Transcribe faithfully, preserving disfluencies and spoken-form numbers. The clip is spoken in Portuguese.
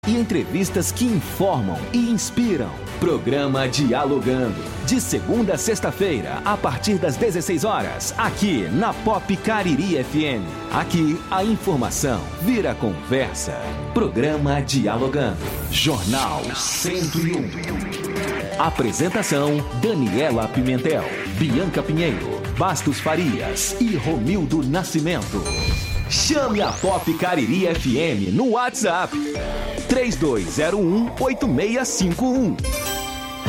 E entrevistas que informam e inspiram. Programa Dialogando. De segunda a sexta-feira, a partir das dezesseis horas, aqui na Pop Cariri F M. Aqui, a informação vira conversa. Programa Dialogando. Jornal cento e um. Apresentação: Daniela Pimentel, Bianca Pinheiro, Bastos Farias e Romildo Nascimento. Chame a Pop Cariri F M no WhatsApp três dois zero um, oito seis cinco um.